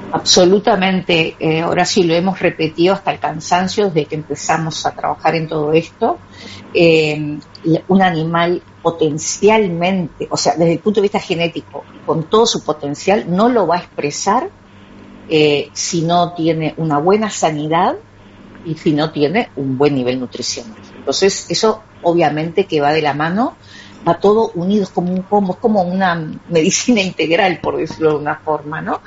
Absolutamente, ahora sí lo hemos repetido hasta el cansancio desde que empezamos a trabajar en todo esto. Eh, un animal potencialmente, o sea, desde el punto de vista genético, con todo su potencial, no lo va a expresar si no tiene una buena sanidad y si no tiene un buen nivel nutricional. Entonces, eso obviamente que va de la mano, va todo unido, es como un combo, es como una medicina integral, por decirlo de una forma, ¿no?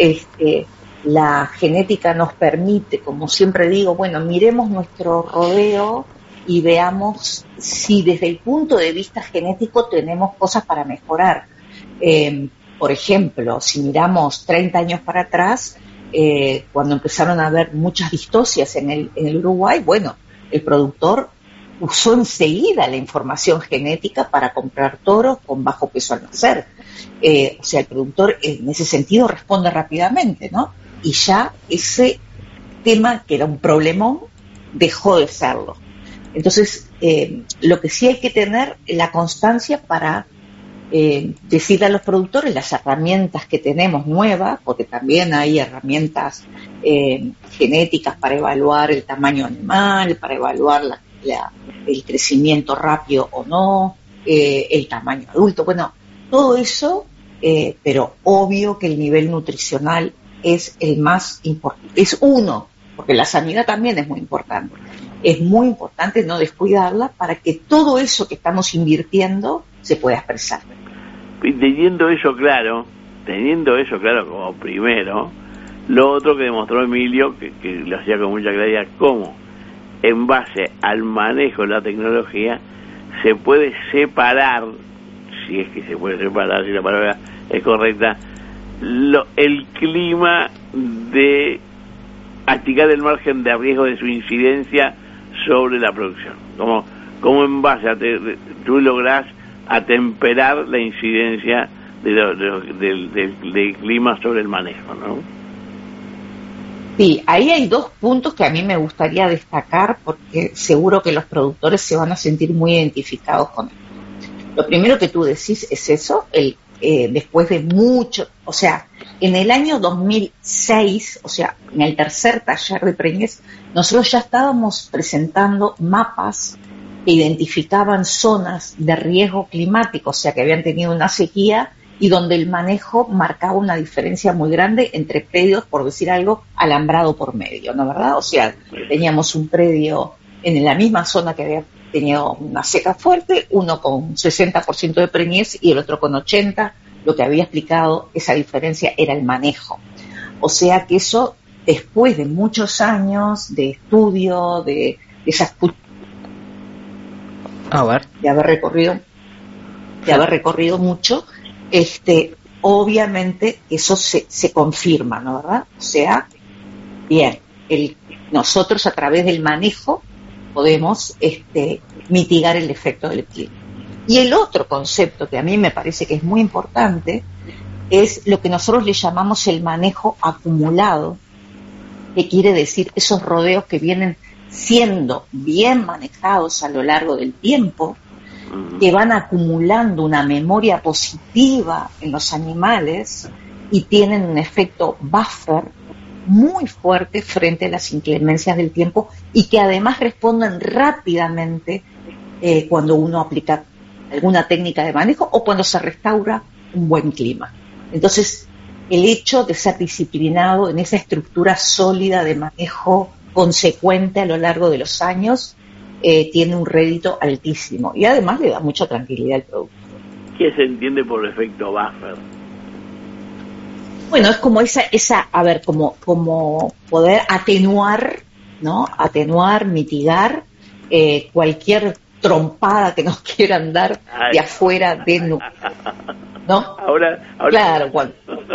La genética nos permite, como siempre digo, bueno, miremos nuestro rodeo y veamos si desde el punto de vista genético tenemos cosas para mejorar. Por ejemplo, si miramos 30 años para atrás, cuando empezaron a haber muchas distocias en el Uruguay, bueno, el productor usó enseguida la información genética para comprar toros con bajo peso al nacer. O sea, el productor en ese sentido responde rápidamente, ¿no? Y ya ese tema, que era un problemón, dejó de serlo. Entonces, lo que sí hay que tener es la constancia para decirle a los productores las herramientas que tenemos nuevas, porque también hay herramientas genéticas para evaluar el tamaño animal, para evaluar el crecimiento rápido o no, el tamaño adulto, bueno, todo eso, pero obvio que el nivel nutricional es el más importante, es uno, porque la sanidad también es muy importante. Es muy importante no descuidarla para que todo eso que estamos invirtiendo se pueda expresar. Teniendo eso claro como primero, lo otro que demostró Emilio, que lo hacía con mucha claridad, cómo en base al manejo de la tecnología se puede separar, si es que se puede separar, si la palabra es correcta, el clima de achicar el margen de riesgo de su incidencia sobre la producción, como en base a tú lográs atemperar la incidencia del clima sobre el manejo, ¿no? Sí, ahí hay dos puntos que a mí me gustaría destacar porque seguro que los productores se van a sentir muy identificados con esto. Lo primero que tú decís es eso, después de mucho, o sea, en el año 2006, o sea, en el tercer taller de preñez, nosotros ya estábamos presentando mapas que identificaban zonas de riesgo climático, o sea, que habían tenido una sequía y donde el manejo marcaba una diferencia muy grande entre predios, por decir algo, alambrado por medio, ¿no es verdad? O sea, teníamos un predio en la misma zona que había tenido una seca fuerte, uno con 60% de preñez y el otro con 80%. Lo que había explicado esa diferencia era el manejo. O sea que eso, después de muchos años de estudio, de esas de haber recorrido mucho, obviamente eso se confirma, ¿no verdad? O sea, bien, nosotros a través del manejo podemos mitigar el efecto del clima. Y el otro concepto que a mí me parece que es muy importante es lo que nosotros le llamamos el manejo acumulado, que quiere decir esos rodeos que vienen siendo bien manejados a lo largo del tiempo, que van acumulando una memoria positiva en los animales y tienen un efecto buffer muy fuerte frente a las inclemencias del tiempo y que además responden rápidamente cuando uno aplica alguna técnica de manejo o cuando se restaura un buen clima. Entonces, el hecho de ser disciplinado en esa estructura sólida de manejo consecuente a lo largo de los años tiene un rédito altísimo y además le da mucha tranquilidad al producto. ¿Qué se entiende por efecto buffer? Bueno, es como como poder atenuar, ¿no? Atenuar, mitigar cualquier trompada que nos quieran dar de afuera de ¿no? Ahora claro, cuando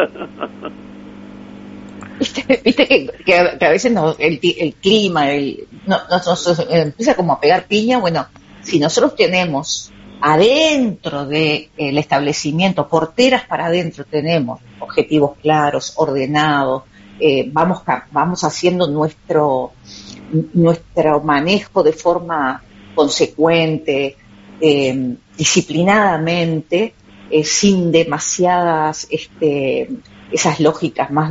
viste que a veces el clima nos empieza como a pegar piña. Bueno, si nosotros tenemos adentro del establecimiento, porteras para adentro, tenemos objetivos claros, ordenados, vamos haciendo nuestro manejo de forma consecuente, disciplinadamente, sin demasiadas esas lógicas más